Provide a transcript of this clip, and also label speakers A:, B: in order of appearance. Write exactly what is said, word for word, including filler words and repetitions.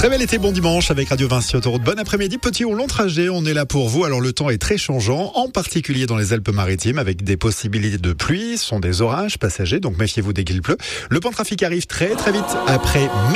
A: Très bel été, bon dimanche avec Radio Vinci Autoroute. Bon après-midi, petit ou long trajet, on est là pour vous. Alors le temps est très changeant, en particulier dans les Alpes-Maritimes, avec des possibilités de pluie, ce sont des orages passagers, donc méfiez-vous dès qu'il pleut. Le plan de trafic arrive très très vite après